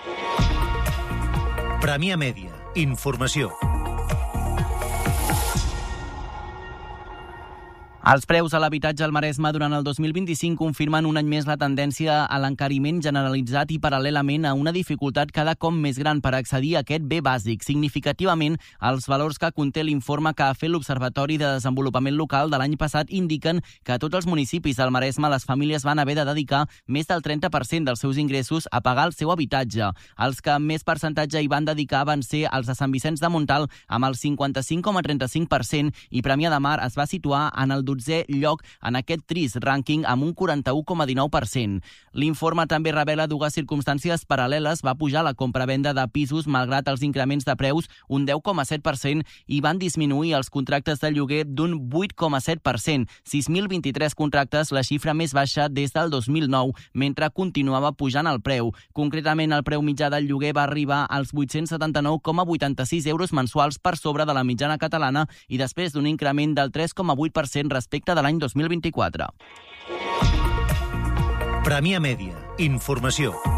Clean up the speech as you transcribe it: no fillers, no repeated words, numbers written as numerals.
Premià Mèdia. Informació. Els preus a l'habitatge al Maresme durant el 2025 confirmen un any més la tendència a l'encariment generalitzat i paral·lelament a una dificultat cada cop més gran per accedir a aquest bé bàsic. Significativament, els valors que conté l'informe que ha fet l'Observatori de Desenvolupament Local de l'any passat indiquen que a tots els municipis del Maresme les famílies van haver de dedicar més del 30% dels seus ingressos a pagar el seu habitatge. Els que més percentatge hi van dedicar van ser els de Sant Vicenç de Montalt amb el 55,35% i Premià de Mar es va situar en el 12è lloc en aquest trist rànquing amb un 41,19%. L'informe també revela dues circumstàncies paral·leles. Va pujar la compra-venda de pisos malgrat els increments de preus un 10,7% i van disminuir els contractes de lloguer d'un 8,7%. 6.023 contractes, la xifra més baixa des del 2009, mentre continuava pujant el preu. Concretament, el preu mitjà del lloguer va arribar als 879,86 euros mensuals per sobre de la mitjana catalana i després d'un increment del 3,8% respecte de l'any 2024. Premià Mèdia. Informació.